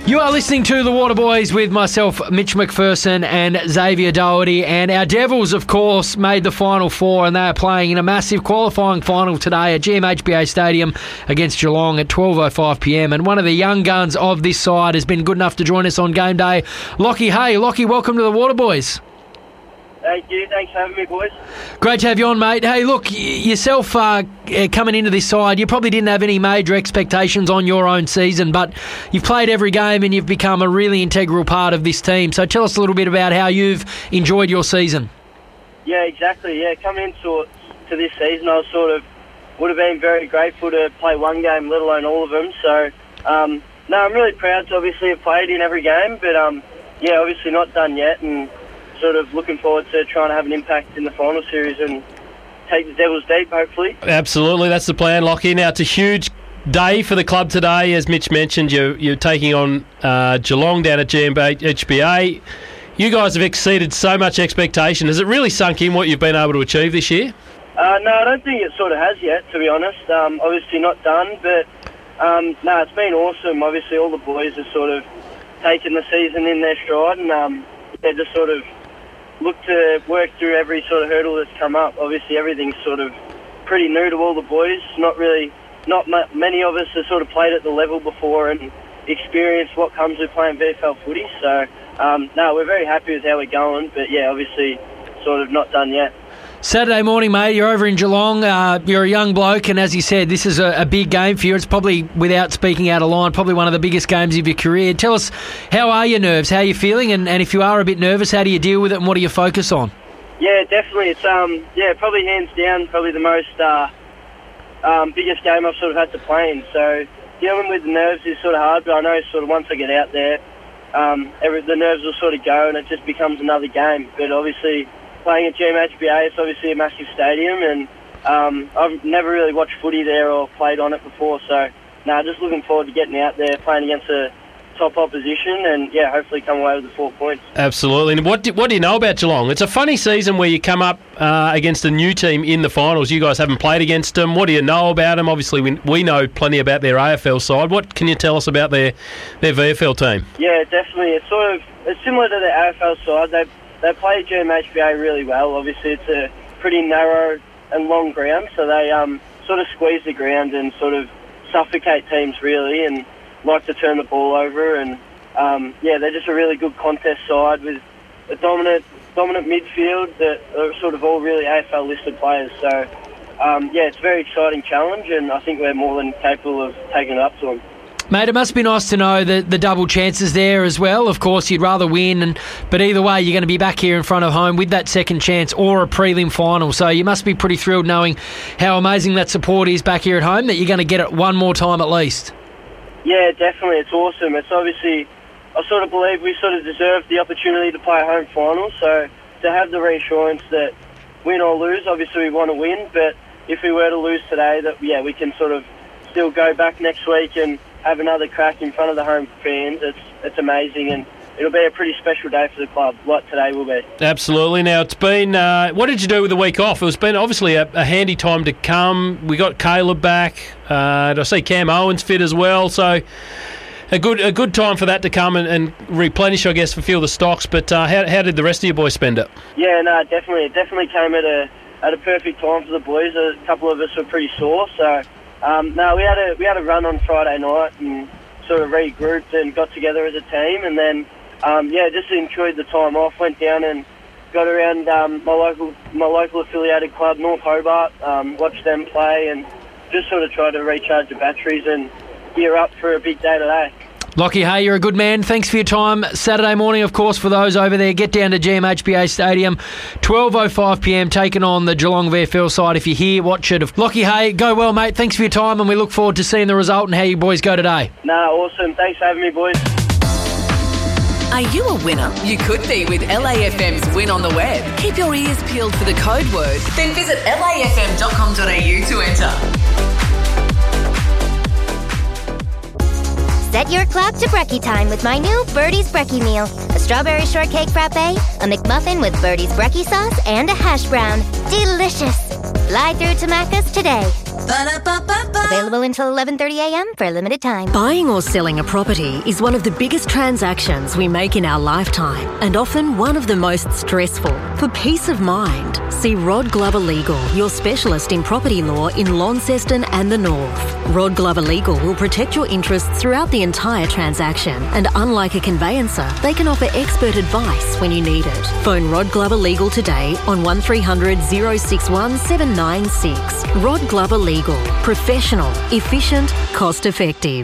You are listening to The Waterboys with myself, Mitch McPherson, and Xavier Doherty. And our Devils, of course, made the Final Four, and they are playing in a massive qualifying final today at GMHBA Stadium against Geelong at 12:05pm. And one of the young guns of this side has been good enough to join us on game day. Lockie Hay. Lockie, welcome to The Waterboys. Thank you. Thanks for having me, boys. Great to have you on, mate. Hey, look, yourself coming into this side, you probably didn't have any major expectations on your own season, but you've played every game and you've become a really integral part of this team. So tell us a little bit about how you've enjoyed your season. Yeah, exactly. Yeah, coming into this season, I would have been very grateful to play one game, let alone all of them. So, no, I'm really proud to obviously have played in every game, but yeah, obviously not done yet, and sort of looking forward to trying to have an impact in the final series and take the Devils deep, hopefully. Absolutely, that's the plan, Lockie. Now, it's a huge day for the club today. As Mitch mentioned, you're taking on Geelong down at GMHBA. You guys have exceeded so much expectation. Has it really sunk in what you've been able to achieve this year? No, I don't think it sort of has yet, to be honest. Obviously not done, but no, it's been awesome. Obviously all the boys have sort of taken the season in their stride, and they just sort of look to work through every sort of hurdle that's come up. Obviously, everything's sort of pretty new to all the boys. Not many of us have sort of played at the level before and experienced what comes with playing VFL footy. So, no, we're very happy with how we're going. But, yeah, obviously sort of not done yet. Saturday morning, mate, you're over in Geelong. You're a young bloke, and as you said, this is a big game for you. It's probably, without speaking out of line, probably one of the biggest games of your career. Tell us, how are your nerves? How are you feeling? And if you are a bit nervous, how do you deal with it, and what do you focus on? Yeah, definitely. It's probably hands down, probably the most biggest game I've sort of had to play in. So dealing with the nerves is sort of hard, but I know sort of once I get out there, the nerves will sort of go, and it just becomes another game. But obviously, playing at GMHBA, it's obviously a massive stadium, and I've never really watched footy there or played on it before, so just looking forward to getting out there, playing against a top opposition, and yeah, hopefully come away with the 4 points. Absolutely. And what do you know about Geelong? It's a funny season where you come up against a new team in the finals. You guys haven't played against them. What do you know about them? Obviously, we know plenty about their AFL side. What can you tell us about their VFL team? Yeah, definitely. It's similar to the AFL side. They play GMHBA really well. Obviously, it's a pretty narrow and long ground, so they sort of squeeze the ground and sort of suffocate teams, really, and like to turn the ball over. And, they're just a really good contest side with a dominant midfield that are sort of all really AFL-listed players. So, it's a very exciting challenge, and I think we're more than capable of taking it up to them. Mate, it must be nice to know that the double chances there as well. Of course, you'd rather win, but either way, you're going to be back here in front of home with that second chance or a prelim final. So you must be pretty thrilled knowing how amazing that support is back here at home, that you're going to get it one more time at least. Yeah, definitely. It's awesome. It's obviously, I sort of believe we sort of deserve the opportunity to play a home final. So to have the reassurance that win or lose, obviously we want to win, but if we were to lose today, we can sort of still go back next week and have another crack in front of the home fans. It's amazing, and it'll be a pretty special day for the club, like today will be. Absolutely. Now, it's been... what did you do with the week off? It's been obviously a handy time to come. We got Caleb back. I see Cam Owens fit as well, so a good time for that to come and replenish, I guess, fulfill the stocks. But how did the rest of your boys spend it? Yeah, no, definitely. It definitely came at a perfect time for the boys. A couple of us were pretty sore, so... we had a run on Friday night and sort of regrouped and got together as a team, and then just enjoyed the time off. Went down and got around my local affiliated club, North Hobart. Watched them play and just sort of tried to recharge the batteries and gear up for a big day today. Lockie Hay, you're a good man. Thanks for your time. Saturday morning, of course, for those over there, get down to GMHBA Stadium, 12:05pm, taking on the Geelong VFL side. If you're here, watch it. Lockie Hay, go well, mate. Thanks for your time, and we look forward to seeing the result and how you boys go today. Awesome. Thanks for having me, boys. Are you a winner? You could be with LAFM's Win on the Web. Keep your ears peeled for the code word. Then visit lafm.com.au to enter. Set your clock to brekkie time with my new Birdie's Brekkie meal. A strawberry shortcake frappe, a McMuffin with Birdie's Brekkie sauce, and a hash brown. Delicious. Fly through to Macca's today. Ba-da-ba-ba-ba. Available until 11:30 a.m. for a limited time. Buying or selling a property is one of the biggest transactions we make in our lifetime and often one of the most stressful. For peace of mind, see Rod Glover Legal, your specialist in property law in Launceston and the North. Rod Glover Legal will protect your interests throughout the entire transaction, and unlike a conveyancer, they can offer expert advice when you need it. Phone Rod Glover Legal today on 1300 061 796. Rod Glover Legal. Professional, efficient, cost effective.